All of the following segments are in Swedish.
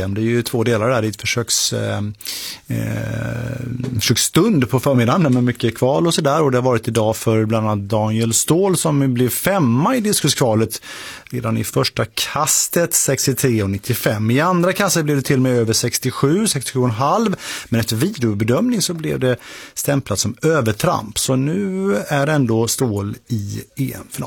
Det är ju 2 delar där. Det är ett försöksstund på förmiddagen med mycket kval och sådär. Och det har varit idag för bland annat Daniel Ståhl som blev 5 i diskuskvalet redan i första kastet, 63,95. I andra kastet blev det till och med över 67,5. Men efter videobedömning så blev det stämplat som övertramp. Så nu är ändå Ståhl i EM-final.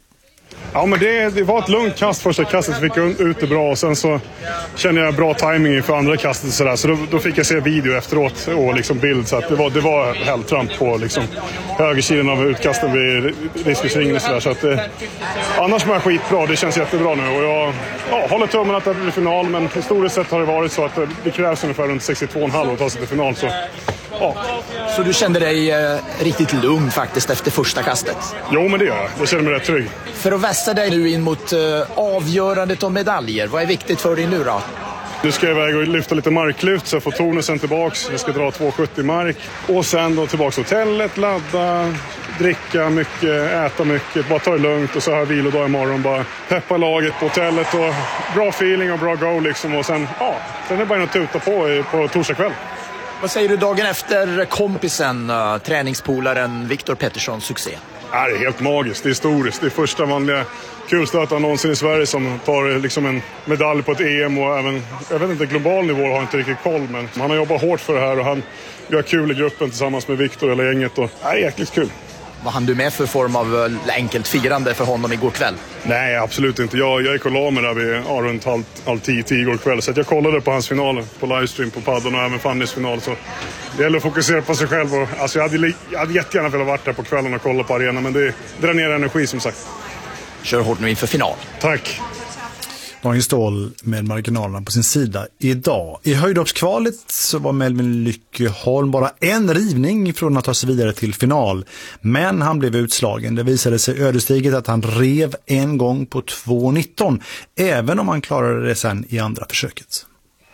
Ja, men det var ett lugnt kast första kastet, så fick jag ut det bra och sen så kände jag bra timing för andra kastet och sådär. Så då fick jag se video efteråt och liksom bild, så att det var hälltramp på liksom högersidan av utkasten vid diskusringen och sådär. Så att annars var jag skitbra, det känns jättebra nu och jag håller tummen att det blir final, men historiskt sett har det varit så att det krävs ungefär runt 62,5 att ta sig till final, så ja. Så du kände dig riktigt lugn faktiskt efter första kastet? Jo, men det gör jag. Jag känner mig rätt trygg. För att vässa dig nu in mot avgörandet om medaljer, vad är viktigt för dig nu då? Nu ska jag iväg och lyfta lite marklyft så jag får tonusen tillbaks. Jag ska dra 2,70 mark. Och sen då tillbaks till hotellet, ladda, dricka mycket, äta mycket. Bara ta det lugnt och så har jag vilodag imorgon. Bara peppa laget på hotellet och bra feeling och bra go liksom. Och sen är det bara att tuta på torsdag kväll. Vad säger du dagen efter kompisen, träningspolaren Viktor Petterssons succé? Det är helt magiskt, det är historiskt. Det är första vanliga kulstötaren någonsin i Sverige som tar liksom en medalj på ett EM och även, jag vet inte, global nivå har inte riktigt koll, men han har jobbat hårt för det här och vi har kul i gruppen tillsammans med Viktor eller gänget och det är jäkligt kul. Vad hann du med för form av enkelt firande för honom igår kväll? Nej, absolut inte. Jag gick och la mig där vid runt halv 10 igår kväll. Så att jag kollade på hans final på livestream på padden och även Fannys final. Så det gäller att fokusera på sig själv. Och, alltså, jag hade jättegärna velat vara där på kvällen och kolla på arenan. Men det drar ner energi som sagt. Kör hårt nu inför final. Tack. Daniel Ståhl med marginalerna på sin sida idag. I höjdhoppskvalet så var Melvin Lyckeholm bara en rivning från att ta sig vidare till final. Men han blev utslagen. Det visade sig ödesdigert att han rev en gång på 2,19. Även om han klarade det sen i andra försöket.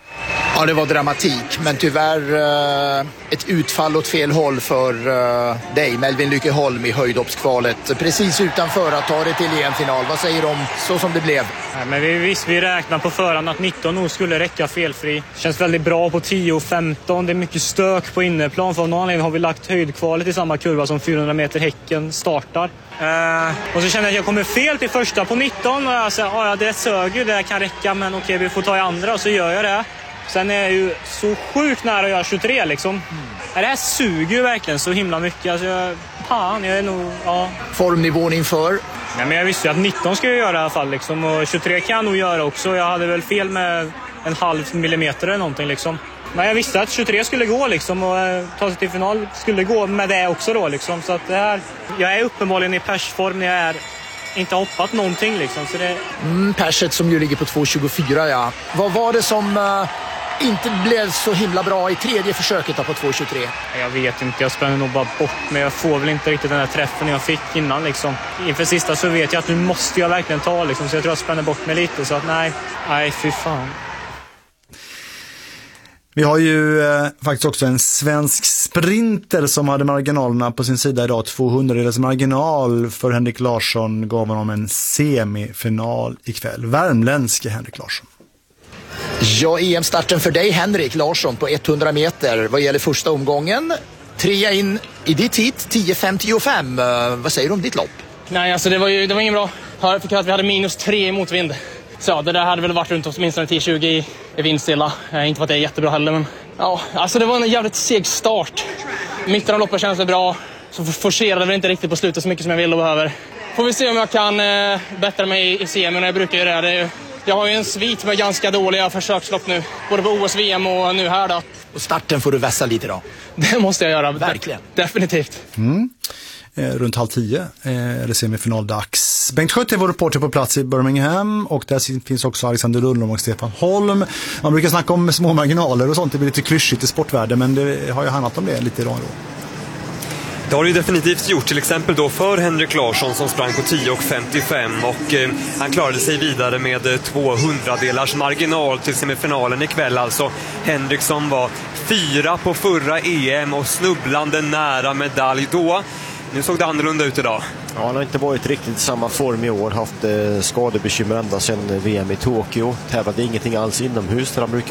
Ja, det var dramatik, men tyvärr ett utfall åt fel håll för dig, Melvin Lyckeholm, i höjdhoppskvalet. Precis utanför att ta det till EM-final. Vad säger du om så som det blev? Ja, men vi räknar på förhand att 19 nog skulle räcka felfri. Känns väldigt bra på 10 och 15. Det är mycket stök på inneplan. För av någon anledning har vi lagt höjdkvalet i samma kurva som 400 meter häcken startar. Och så känner jag att jag kommer fel till första på 19. Och jag säger, det sög ju, det kan räcka, men okej, vi får ta i andra, och så gör jag det. Sen är jag ju så sjukt nära att göra 23 liksom. Det här suger ju verkligen så himla mycket. Alltså jag är nog, Formnivån inför? Nej, men jag visste ju att 19 ska jag göra i alla fall liksom. Och 23 kan jag nog göra också. Jag hade väl fel med 0,5 millimeter eller någonting liksom. Men jag visste att 23 skulle gå liksom. Och ta sig till final skulle gå med det också då liksom. Så att det här, jag är uppenbarligen i persform när jag är inte hoppat någonting liksom. Så det... perset som ju ligger på 2,24, ja. Vad var det som inte blev så himla bra i tredje försöket på 2,23? Jag vet inte, jag spänner nog bara bort. Men jag får väl inte riktigt den här träffen jag fick innan liksom. Inför sista så vet jag att nu måste jag verkligen ta liksom. Så jag tror jag spänner bort mig lite. Så att nej, fy fan. Vi har ju faktiskt också en svensk sprinter som hade marginalerna på sin sida idag. 200-dels marginal för Henrik Larsson gav honom en semifinal ikväll. Värmländske Henrik Larsson. Ja, EM-starten för dig, Henrik Larsson, på 100 meter. Vad gäller första omgången, 3 in i ditt hit, 10.55. Vad säger du om ditt lopp? Nej, alltså det var ingen bra. Jag fick höra att vi hade -3 i motvind. Så det där hade väl varit runt åtminstone 10-20 i vindstilla. Inte för att det är jättebra heller, men ja, alltså det var en jävligt seg start. Mitten av loppet känns det bra. Så forcerade väl inte riktigt på slutet så mycket som jag vill och behöver. Får vi se om jag kan bättra mig i semin. Jag brukar göra det. Jag har ju en svit med ganska dåliga försökslopp nu. Både på OS, VM och nu här då. Och starten får du vässa lite då. Det måste jag göra. Verkligen. Definitivt. Runt 9:30 är det semifinaldags. Bengt Schött är vår reporter på plats i Birmingham och där finns också Alexander Lundholm och Stefan Holm. Man brukar snacka om små marginaler och sånt, det blir lite klyschigt i sportvärlden, men det har ju handlat om det lite idag då. Det har det ju definitivt gjort, till exempel då för Henrik Larsson som sprang på 10.55 och han klarade sig vidare med 200-delars marginal till semifinalen ikväll. Alltså Henrik som var 4 på förra EM och snubblande nära medalj då. Nu såg det annorlunda ut idag. Ja, han har inte varit riktigt i samma form i år. Haft skadebekymmer ända sedan VM i Tokyo. Tävlade ingenting alls inomhus där han brukar